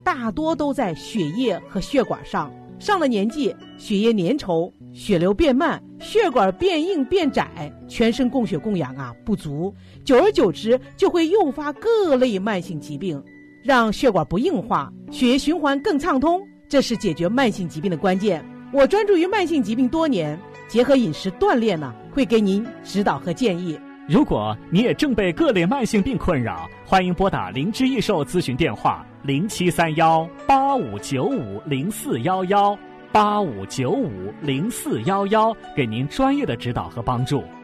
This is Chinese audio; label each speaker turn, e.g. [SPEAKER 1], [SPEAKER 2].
[SPEAKER 1] 大多都在血液和血管上。上了年纪，血液粘稠，血流变慢，血管变硬变窄，全身供血供氧不足，久而久之就会诱发各类慢性疾病，让血管不硬化，血液循环更畅通，这是解决慢性疾病的关键。我专注于慢性疾病多年，结合饮食锻炼会给您指导和建议。
[SPEAKER 2] 如果你也正被各类慢性病困扰，欢迎拨打灵芝益寿咨询电话0731859504118595950411，给您专业的指导和帮助。